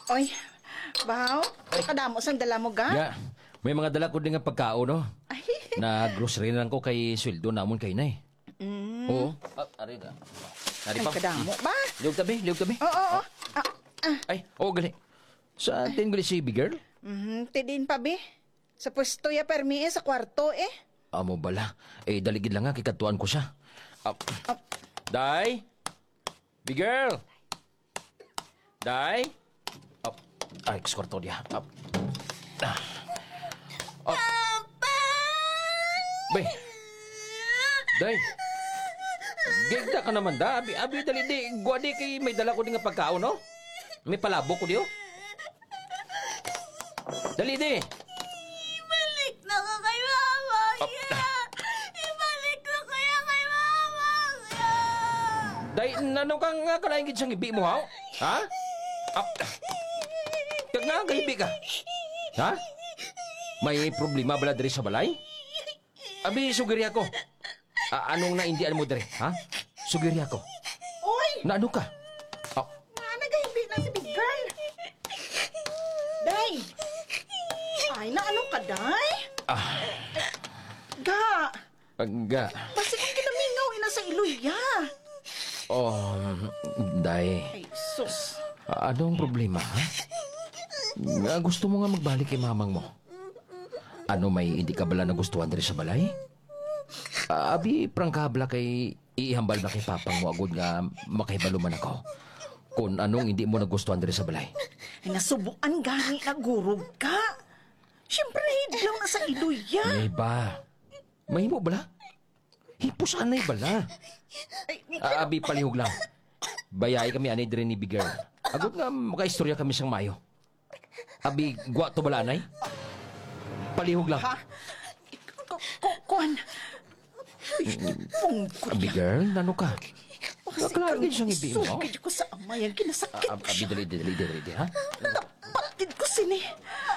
Oy, bahaw, kadamo sang dala mo ga? Ya, may mga dala ko din nga pagkao, no? Ay, Na-grocery na lang ko kay sweldo namon kay nay. Oo. Ari na. Ari ay pa. kadamo ba? Liog tabi, liog tabi. Oo. Ay, gali. Sa atin gali si big girl? Tidin pa be. Sa pwesto ya permi sa kwarto Amo bala. Daligid lang nga, kikatuan ko siya. Day? Big girl? Day? Ay, kuskorto dia. Bay. Day. Gigda ka naman da. Abi, dali di. Gwa di kay may dala ko din nga pagkaon, no? May palabo ko diyo. Dali di. Ibalik na ka kay mama, ya! Ibalik na kaya kay mama, ya! Day, nanong kang nga kalaingid siyang ibi mo, ha? Ha? Kag nga, kahibi ka. Ha? May problema bala diri sa balay? Abi, sugiri ako. Anong naindian mo diri, ha? Sugiri ako. Oy, Na ano ka? nagahimbi na si big girl. Day. Ay, naano ka, Day? Ga, Pagga. basi kung kinamingaw ina sa iluya. Day. Ay, sus. Anong problema, ha? Gusto mo nga magbalik kay mamang mo? Ano, may hindi ka bala nagustuhan diri sa balay? Abi, prangkabla kay iihambal na kay papang mo agad nga makahibaluman ako. Kung anong hindi mo nagustuhan diri sa balay. Ay, nasubuan gani na gurog ka. Siyempre, hidlaw na sa iluya. May ba? Mahimo bala? Hipos anay bala. Ay, Abi, palihog lang. Bayay kami anay diri ni Big Girl. Agad nga makaistorya kami sang mayo. Abi, gwa to bala anay? Palihog lang. ha? Kuan. Pungkot Abi, girl, nano ka? Nakalagin siyang ibi mo. Sugid ko sa amay ang kinasakit ko Abi, siya. dali, ha? Napatid ko sini.